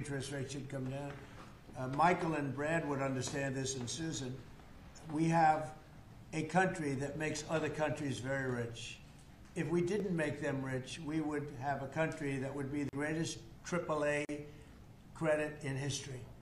interest rates should come down. Michael and Brad would understand this, and Susan. We have a country that makes other countries very rich. If we didn't make them rich, we would have a country that would be the greatest AAA credit in history.